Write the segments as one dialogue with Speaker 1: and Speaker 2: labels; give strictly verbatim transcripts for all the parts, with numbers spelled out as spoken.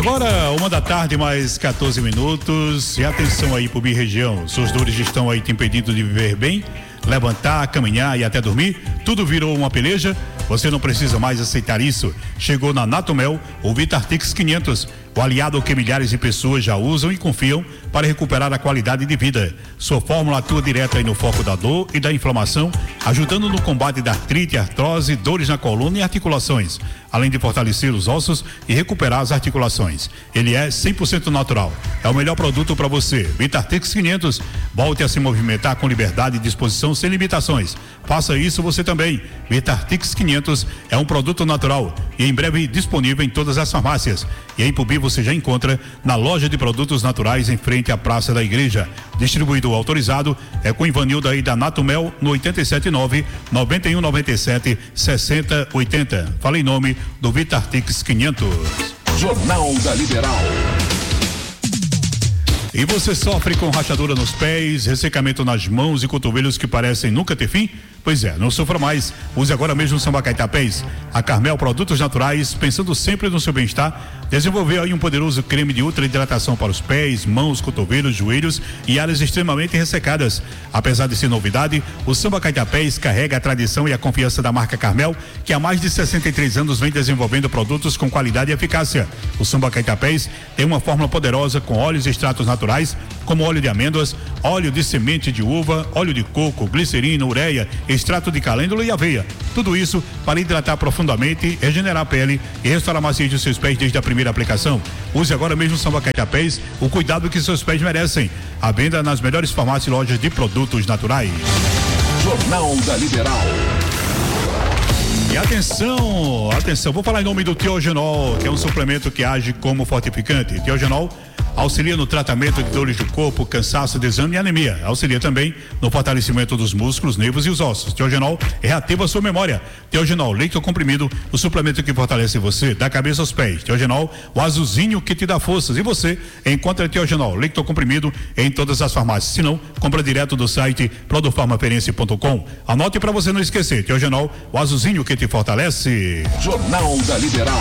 Speaker 1: Agora, uma da tarde, mais quatorze minutos. E atenção aí pro bi-região. Suas dores estão aí te impedindo de viver bem, levantar, caminhar e até dormir. Tudo virou uma peleja. Você não precisa mais aceitar isso. Chegou na Natomel o Vitartix quinhentos. O aliado que milhares de pessoas já usam e confiam para recuperar a qualidade de vida. Sua fórmula atua direto aí no foco da dor e da inflamação, ajudando no combate da artrite, artrose, dores na coluna e articulações, além de fortalecer os ossos e recuperar as articulações. Ele é cem por cento natural. É o melhor produto para você. Vitartix quinhentos. Volte a se movimentar com liberdade e disposição sem limitações. Faça isso você também. Vitartix quinhentos é um produto natural e em breve disponível em todas as farmácias. E em Pubi você já encontra na loja de produtos naturais em frente à Praça da Igreja. Distribuidor autorizado é com Ivanildo aí da Natomel no oito sete nove, nove um nove sete, seis zero oito zero. Fala em nome do Vitartix quinhentos.
Speaker 2: Jornal da Liberal.
Speaker 1: E você sofre com rachadura nos pés, ressecamento nas mãos e cotovelos que parecem nunca ter fim? Pois é, não sofra mais. Use agora mesmo o Samba Caetá Pés. A Carmel Produtos Naturais, pensando sempre no seu bem-estar, desenvolveu aí um poderoso creme de ultra hidratação para os pés, mãos, cotovelos, joelhos e áreas extremamente ressecadas. Apesar de ser novidade, o Samba Caetá Pés carrega a tradição e a confiança da marca Carmel, que há mais de sessenta e três anos vem desenvolvendo produtos com qualidade e eficácia. O Samba Caetá Pés tem uma fórmula poderosa com óleos e extratos naturais, como óleo de amêndoas, óleo de semente de uva, óleo de coco, glicerina, ureia, extrato de calêndula e aveia. Tudo isso para hidratar profundamente, regenerar a pele e restaurar a maciez de seus pés desde a primeira aplicação. Use agora mesmo o Samba Caetá Pés, o cuidado que seus pés merecem. À venda nas melhores farmácias e lojas de produtos naturais.
Speaker 2: Jornal da Liberal.
Speaker 1: E atenção, atenção, vou falar em nome do Teogenol, que é um suplemento que age como fortificante. Teogenol auxilia no tratamento de dores do corpo, cansaço, desânimo e anemia. Auxilia também no fortalecimento dos músculos, nervos e os ossos. Teogenol reativa a sua memória. Teogenol, leite comprimido, o suplemento que fortalece você da cabeça aos pés. Teogenol, o azulzinho que te dá forças. E você encontra Teogenol, leite comprimido em todas as farmácias. Se não, compra direto do site produfarmaferense ponto com. Anote para você não esquecer. Teogenol, o azulzinho que te fortalece.
Speaker 2: Jornal da Liberal.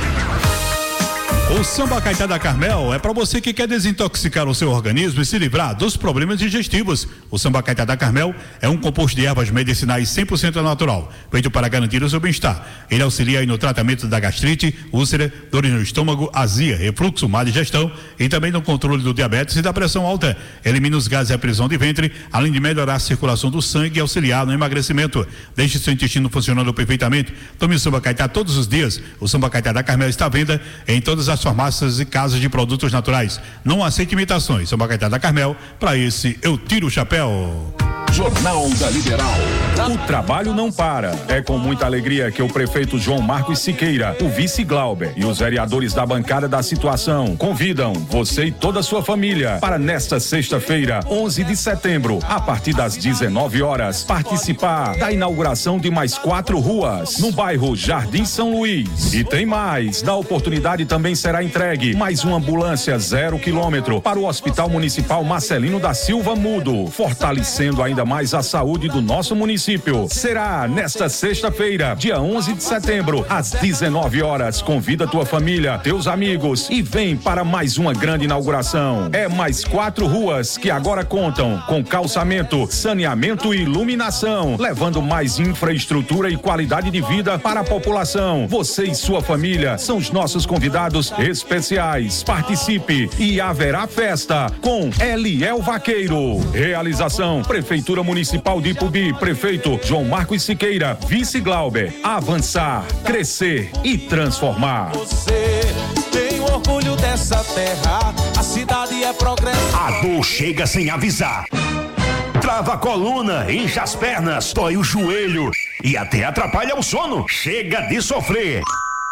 Speaker 1: O Samba Caetá da Carmel é para você que quer desintoxicar o seu organismo e se livrar dos problemas digestivos. O Samba Caetá da Carmel é um composto de ervas medicinais cem por cento natural, feito para garantir o seu bem-estar. Ele auxilia aí no tratamento da gastrite, úlcera, dores no estômago, azia, refluxo, má digestão e também no controle do diabetes e da pressão alta. Elimina os gases e a prisão de ventre, além de melhorar a circulação do sangue e auxiliar no emagrecimento. Deixe seu intestino funcionando perfeitamente. Tome o Samba Caetá todos os dias. O Samba Caetá da Carmel está à venda em todas as farmácias e casas de produtos naturais. Não aceite imitações. Samba Caetá da Carmel, para esse eu tiro o chapéu.
Speaker 2: Jornal da Liberal.
Speaker 3: O trabalho não para. É com muita alegria que o prefeito João Marcos Siqueira, o vice Glauber e os vereadores da bancada da situação convidam você e toda a sua família para nesta sexta-feira, onze de setembro, a partir das dezenove horas, participar da inauguração de mais quatro ruas no bairro Jardim São Luís. E tem mais. Da oportunidade também será entregue mais uma ambulância zero quilômetro para o Hospital Municipal Marcelino da Silva Mudo, fortalecendo ainda mais a saúde do nosso município. Será nesta sexta-feira, dia onze de setembro, às dezenove horas. Convida tua família, teus amigos e vem para mais uma grande inauguração. É mais quatro ruas que agora contam com calçamento, saneamento e iluminação, levando mais infraestrutura e qualidade de vida para a população. Você e sua família são os nossos convidados especiais. Participe e haverá festa com Eliel Vaqueiro. Realização Prefeitura Municipal de Ipubi, prefeito João Marcos Siqueira, vice Glauber. Avançar, crescer e transformar.
Speaker 4: Você tem orgulho dessa terra, a cidade é progresso.
Speaker 5: A dor chega sem avisar. Trava a coluna, incha as pernas, dói o joelho e até atrapalha o sono. Chega de sofrer.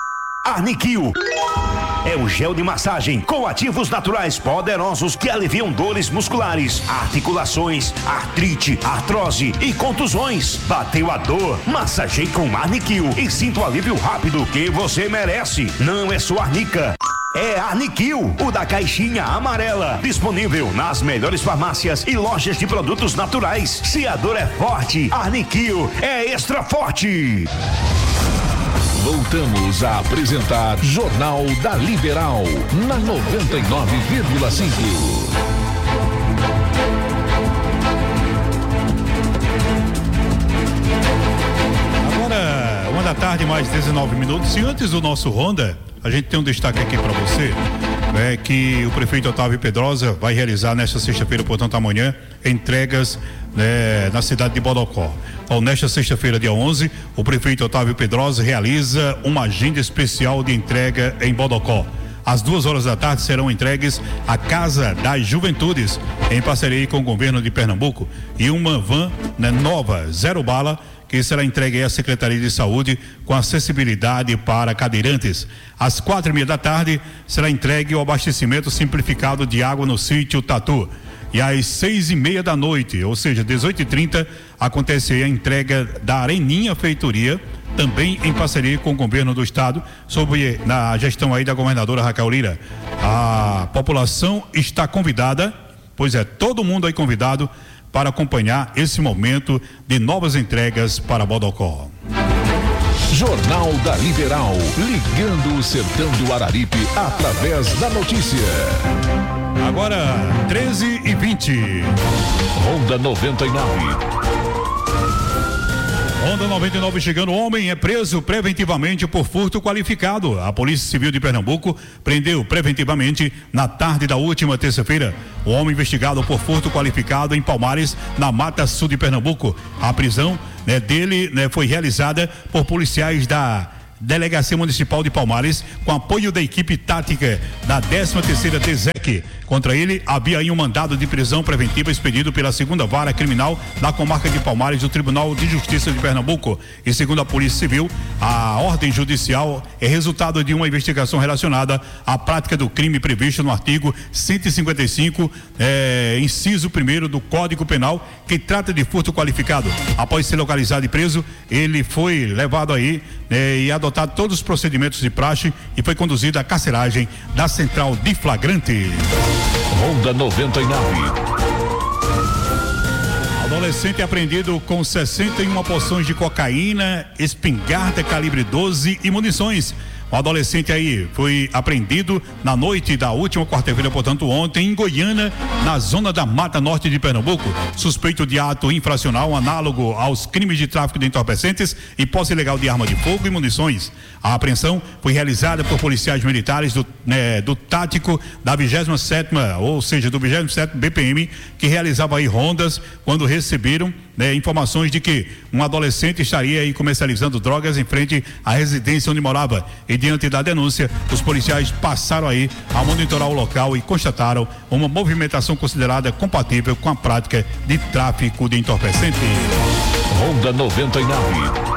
Speaker 5: Arniquil é o gel de massagem com ativos naturais poderosos que aliviam dores musculares, articulações, artrite, artrose e contusões. Bateu a dor? Massageie com Arniquil e sinta o alívio rápido que você merece. Não é só Arnica, é Arniquil, o da caixinha amarela. Disponível nas melhores farmácias e lojas de produtos naturais. Se a dor é forte, Arniquil é extra forte.
Speaker 2: Voltamos a apresentar Jornal da Liberal, na noventa e nove vírgula cinco.
Speaker 1: Agora, uma da tarde, mais dezenove minutos. E antes do nosso Ronda, a gente tem um destaque aqui para você, é que o prefeito Otávio Pedrosa vai realizar nesta sexta-feira, portanto amanhã, entregas né, na cidade de Bodocó. Então, nesta sexta-feira, dia onze, o prefeito Otávio Pedrosa realiza uma agenda especial de entrega em Bodocó. Às duas horas da tarde serão entregues a Casa das Juventudes, em parceria com o governo de Pernambuco, e uma van né, nova, zero bala, que será entregue à Secretaria de Saúde com acessibilidade para cadeirantes. Às quatro e meia da tarde será entregue o abastecimento simplificado de água no sítio Tatu. E às seis e meia da noite, ou seja, dezoito e trinta, acontece a entrega da Areninha Feitoria, também em parceria com o governo do estado, sob na gestão aí da governadora Raquel Lira. A população está convidada, pois é, todo mundo aí convidado para acompanhar esse momento de novas entregas para Bodocó.
Speaker 2: Jornal da Liberal, ligando o sertão do Araripe através da notícia.
Speaker 1: Agora, treze e vinte.
Speaker 2: Ronda noventa e nove.
Speaker 1: Ronda noventa e nove chegando, homem é preso preventivamente por furto qualificado. A Polícia Civil de Pernambuco prendeu preventivamente na tarde da última terça-feira o homem investigado por furto qualificado em Palmares, na Mata Sul de Pernambuco. A prisão né, dele né, foi realizada por policiais da Delegacia Municipal de Palmares, com apoio da equipe tática da décima terceira D Z E C. Contra ele havia aí um mandado de prisão preventiva expedido pela segunda vara criminal da comarca de Palmares do Tribunal de Justiça de Pernambuco. E segundo a Polícia Civil, a ordem judicial é resultado de uma investigação relacionada à prática do crime previsto no artigo cento e cinquenta e cinco, eh, inciso primeiro do Código Penal, que trata de furto qualificado. Após ser localizado e preso, ele foi levado aí eh, e adotado todos os procedimentos de praxe e foi conduzido à carceragem da Central de Flagrante.
Speaker 2: Ronda noventa e nove.
Speaker 1: Adolescente apreendido com sessenta e uma porções de cocaína, espingarda calibre doze e munições. O adolescente aí foi apreendido na noite da última quarta-feira, portanto ontem, em Goiânia, na zona da Mata Norte de Pernambuco, suspeito de ato infracional análogo aos crimes de tráfico de entorpecentes e posse ilegal de arma de fogo e munições. A apreensão foi realizada por policiais militares do, né, do tático da vigésima sétima, ou seja, do vigésimo sétimo B P M, que realizava aí rondas quando receberam né, informações de que um adolescente estaria aí comercializando drogas em frente à residência onde morava. E diante da denúncia, os policiais passaram aí a monitorar o local e constataram uma movimentação considerada compatível com a prática de tráfico de entorpecente.
Speaker 2: Ronda noventa e nove.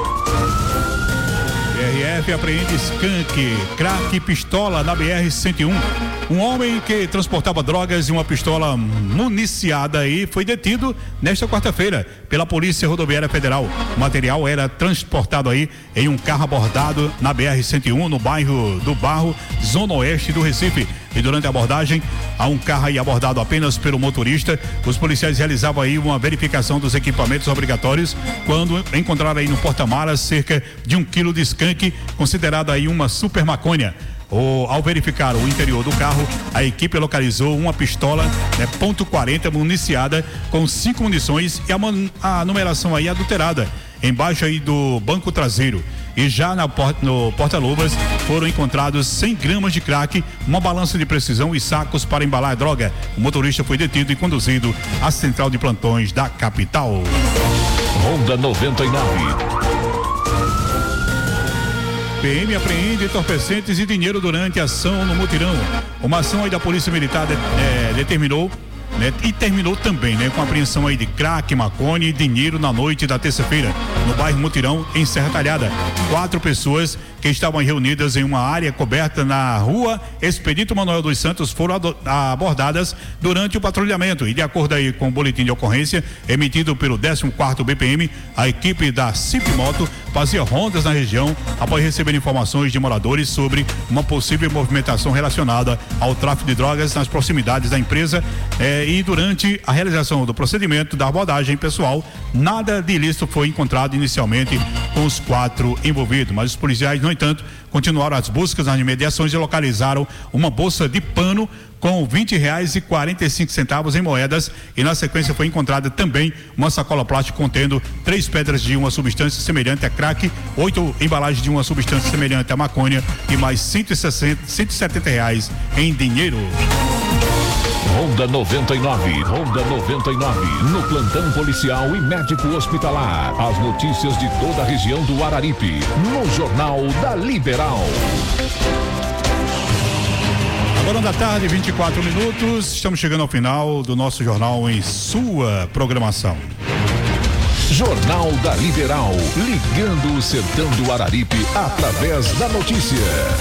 Speaker 1: B R F apreende skunk, crack e pistola na B R cento e um. Um homem que transportava drogas e uma pistola municiada aí foi detido nesta quarta-feira pela Polícia Rodoviária Federal. O material era transportado aí em um carro abordado na B R cento e um, no bairro do Barro, zona oeste do Recife. E durante a abordagem, a um carro aí abordado apenas pelo motorista, os policiais realizavam aí uma verificação dos equipamentos obrigatórios quando encontraram aí no porta-malas cerca de um quilo de skunk, considerado aí uma super maconha. O, ao verificar o interior do carro, a equipe localizou uma pistola né, ponto quarenta municiada com cinco munições e a, man, a numeração aí adulterada embaixo aí do banco traseiro. E já na, no porta-luvas foram encontrados cem gramas de crack, uma balança de precisão e sacos para embalar a droga. O motorista foi detido e conduzido à central de plantões da capital.
Speaker 2: Ronda noventa e nove.
Speaker 1: P M apreende entorpecentes e dinheiro durante a ação no mutirão. Uma ação aí da Polícia Militar de, é, determinou né, e terminou também né, com a apreensão aí de crack, maconha e dinheiro na noite da terça-feira, no bairro Mutirão, em Serra Talhada. Quatro pessoas que estavam reunidas em uma área coberta na rua Expedito Manuel dos Santos foram abordadas durante o patrulhamento e, de acordo aí com o boletim de ocorrência emitido pelo décimo quarto B P M, a equipe da Cipmoto fazia rondas na região após receber informações de moradores sobre uma possível movimentação relacionada ao tráfico de drogas nas proximidades da empresa eh, É, e durante a realização do procedimento da abordagem pessoal, nada de ilícito foi encontrado inicialmente com os quatro envolvidos, mas os policiais, no entanto, continuaram as buscas nas imediações e localizaram uma bolsa de pano com vinte reais e quarenta e cinco centavos em moedas, e na sequência foi encontrada também uma sacola plástica contendo três pedras de uma substância semelhante a crack, oito embalagens de uma substância semelhante a maconha e mais cento e sessenta, cento e setenta reais em dinheiro.
Speaker 2: Ronda noventa e nove, Ronda noventa e nove, no plantão policial e médico hospitalar. As notícias de toda a região do Araripe, no Jornal da Liberal.
Speaker 1: Agora da tarde, vinte e quatro minutos, estamos chegando ao final do nosso jornal em sua programação.
Speaker 2: Jornal da Liberal, ligando o sertão do Araripe através da notícia.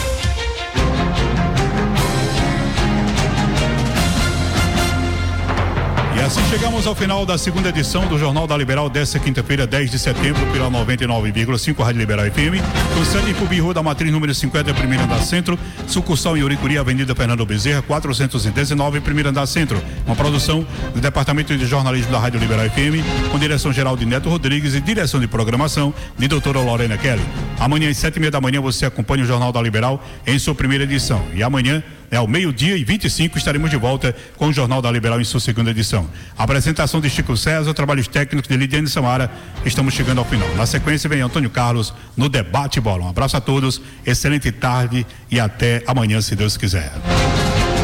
Speaker 1: E assim chegamos ao final da segunda edição do Jornal da Liberal desta quinta-feira, dez de setembro, pela noventa e nove vírgula cinco Rádio Liberal F M, com sede em Pubi, Rua da Matriz, número cinquenta, primeiro andar centro, sucursal em Uricuri, Avenida Fernando Bezerra, quatrocentos e dezenove, primeiro andar centro. Uma produção do Departamento de Jornalismo da Rádio Liberal F M, com direção geral de Neto Rodrigues e direção de programação de doutora Lorena Kelly. Amanhã às sete e meia da manhã você acompanha o Jornal da Liberal em sua primeira edição. E amanhã, é ao meio-dia e vinte e cinco, estaremos de volta com o Jornal da Liberal em sua segunda edição. A apresentação de Chico César, trabalhos técnicos de Lidiane Samara. Estamos chegando ao final. Na sequência vem Antônio Carlos no Debate Bola. Um abraço a todos, excelente tarde e até amanhã, se Deus quiser.